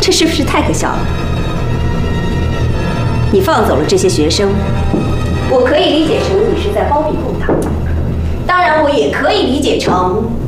这是不是太可笑了？你放走了这些学生，我可以理解成你是在包庇共党，当然我也可以理解成